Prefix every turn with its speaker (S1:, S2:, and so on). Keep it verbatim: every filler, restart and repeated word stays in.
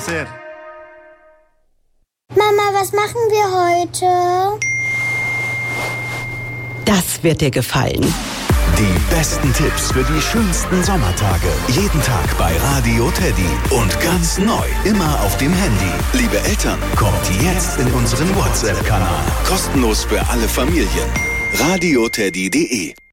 S1: sehr.
S2: Mama, was machen wir heute?
S3: Das wird dir gefallen.
S4: Die besten Tipps für die schönsten Sommertage. Jeden Tag bei Radio Teddy. Und ganz neu, immer auf dem Handy. Liebe Eltern, kommt jetzt in unseren WhatsApp-Kanal. Kostenlos für alle Familien. radio teddy punkt de